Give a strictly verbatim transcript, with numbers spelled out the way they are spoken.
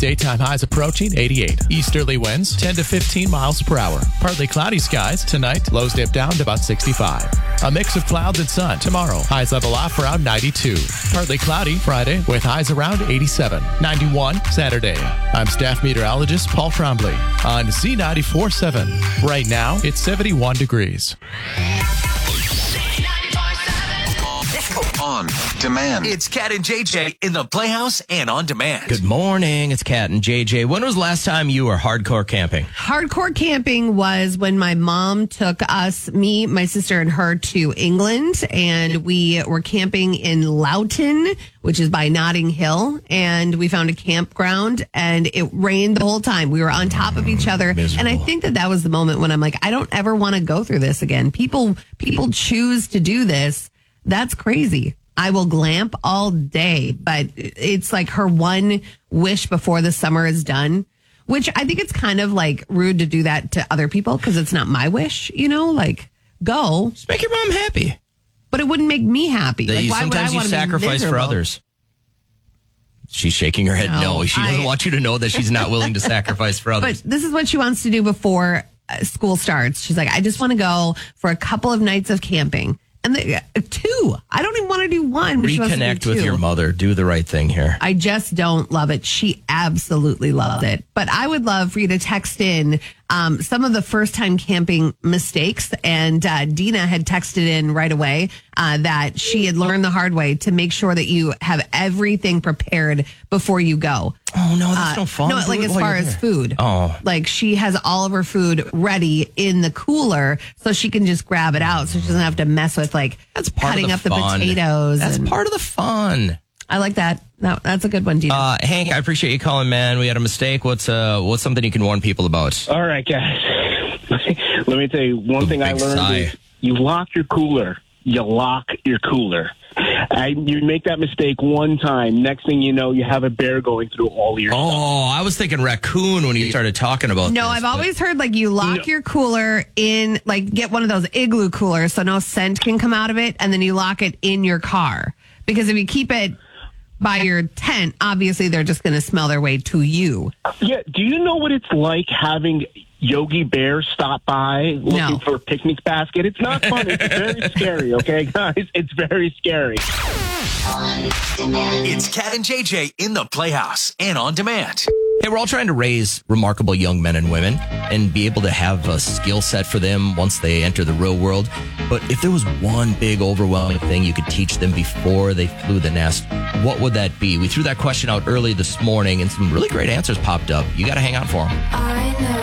Daytime highs approaching eighty-eight. Easterly winds ten to fifteen miles per hour. Partly cloudy skies tonight. Lows dip down to about sixty-five. A mix of clouds and sun tomorrow. Highs level off around ninety-two. Partly cloudy Friday with highs around eighty-seven. ninety-one Saturday. I'm staff meteorologist Paul Trombley on Z ninety-four point seven. Right now, it's seventy-one degrees. On demand. It's Cat and J J in the Playhouse and on demand. Good morning. It's Cat and J J. When was the last time you were hardcore camping? Hardcore camping was when my mom took us, me, my sister, and her to England, and we were camping in Loughton, which is by Notting Hill, and we found a campground, and it rained the whole time. We were on top of each other, Miserable. and I think that that was the moment when I'm like, I don't ever want to go through this again. People, people choose to do this. That's crazy. I will glamp all day, but it's like her one wish before the summer is done, which I think it's kind of like rude to do that to other people because it's not my wish, you know, like go. Just make your mom happy. But it wouldn't make me happy. That Like, you, why would sometimes I you want to be sacrifice for miserable? others. She's shaking her head no. No, She doesn't I- want you to know that she's not willing to sacrifice for others. But this is what she wants to do before uh, school starts. She's like, I just want to go for a couple of nights of camping. And the, uh, two. I don't even want to do one. But she wants to do Reconnect with two. your mother. Do the right thing here. I just don't love it. She absolutely loves it. But I would love for you to text in um, some of the first time camping mistakes. And uh, Dina had texted in right away uh, that she had learned the hard way to make sure that you have everything prepared before you go. Oh, no, that's Uh, no fun. No, Do like it as while far you're as there. food. Oh. Like she has all of her food ready in the cooler so she can just grab it out so she doesn't have to mess with like That's part cutting of up the the fun. potatoes. That's and- part of the fun. I like that. that. That's a good one, Dina. Uh, Hank, I appreciate you calling, man. We had a mistake. What's uh, what's something you can warn people about? All right, guys. Let me tell you one The thing I big learned sigh. is you lock your cooler. You lock your cooler. I, you make that mistake one time. Next thing you know, you have a bear going through all your stuff. Oh, I was thinking raccoon when you started talking about No, this, I've but- always heard like you lock No. your cooler in, like get one of those igloo coolers so no scent can come out of it, and then you lock it in your car. Because if you keep it by your tent, obviously they're just going to smell their way to you. Yeah. Do you know what it's like having Yogi Bear stop by looking No. for a picnic basket? It's not fun. It's very scary, okay, guys? It's very scary. It's Cat and J J in the Playhouse and on demand. Hey, we're all trying to raise remarkable young men and women and be able to have a skill set for them once they enter the real world. But if there was one big overwhelming thing you could teach them before they flew the nest, what would that be? We threw that question out early this morning and some really great answers popped up. You got to hang out for them. I know